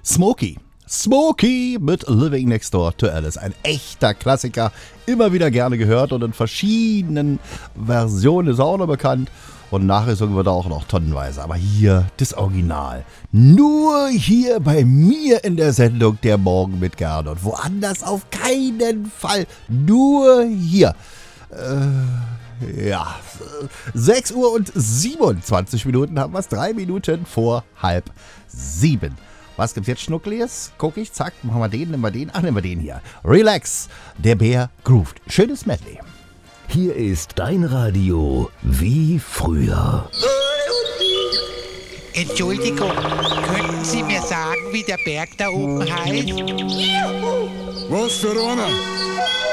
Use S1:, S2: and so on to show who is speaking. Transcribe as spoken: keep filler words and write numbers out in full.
S1: Smokey. Smokey mit Living Next Door to Alice. Ein echter Klassiker, immer wieder gerne gehört und in verschiedenen Versionen ist er auch noch bekannt. Und nachgesungen wird er auch noch tonnenweise. Aber hier das Original. Nur hier bei mir in der Sendung Der Morgen mit Gernot. Woanders auf keinen Fall. Nur hier. Äh, ja. sechs Uhr und siebenundzwanzig Minuten haben wir es. Drei Minuten vor halb sieben. Was gibt's jetzt, Schnuckliges? Guck ich, zack, machen wir den, nehmen wir den. Ach, nehmen wir den hier. Relax, der Bär groovt. Schönes Medley.
S2: Hier ist dein Radio wie früher.
S3: Entschuldigung, könnten Sie mir sagen, wie der Berg da oben heißt?
S4: Was für einer?